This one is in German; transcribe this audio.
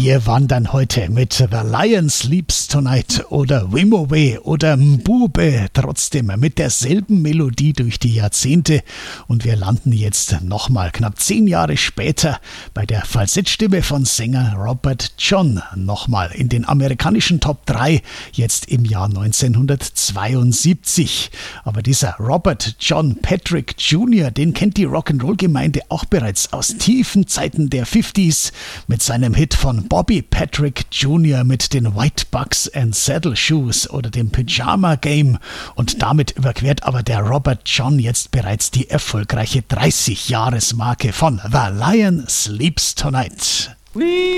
Wir wandern heute mit The Lion Sleeps Tonight oder Wimowe oder Mbube trotzdem mit derselben Melodie durch die Jahrzehnte und wir landen jetzt nochmal knapp 10 Jahre später bei der Falsettstimme von Sänger Robert John nochmal in den amerikanischen Top 3, jetzt im Jahr 1972. Aber dieser Robert John Patrick Jr., den kennt die Rock'n'Roll-Gemeinde auch bereits aus tiefen Zeiten der 50s mit seinem Hit von Bobby Patrick Jr. mit den White Bucks and Saddle Shoes oder dem Pyjama Game. Und damit überquert aber der Robert John jetzt bereits die erfolgreiche 30-Jahres-Marke von The Lion Sleeps Tonight.